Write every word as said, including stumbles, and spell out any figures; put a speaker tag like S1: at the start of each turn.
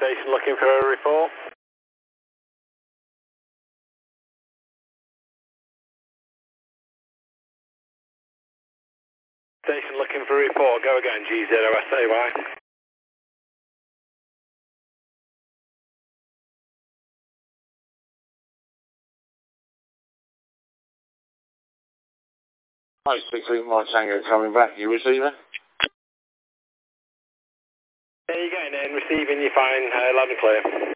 S1: Station looking for a report. Station looking for a report. Go again, G zero S A Y.
S2: Hi, sixteen my Tango coming back. You receiving?
S1: There you go, and receiving, you're fine, uh, loud and clear.